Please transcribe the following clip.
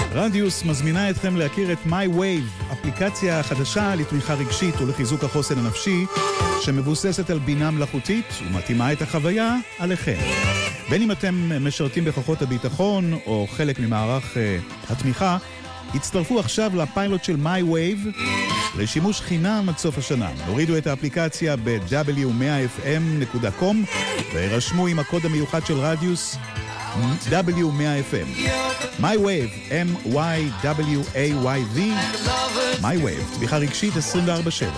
רדיוס מזמינה אתכם להכיר את MyWave, אפליקציה חדשה לתמיכה רגשית ולחיזוק החוסן הנפשי, שמבוססת על בינה מלאכותית ומתאימה את החוויה עליכם. בין אם אתם משרתים בכוחות הביטחון או חלק ממערך התמיכה, הצטרפו עכשיו לפיילוט של MyWave לשימוש חינם עד סוף השנה. הורידו את האפליקציה ב-w100fm.com והירשמו עם הקוד המיוחד של רדיוס W100FM. MyWave, M-Y-W-A-Y-V. MyWave, תמיכה רגשית 24/7.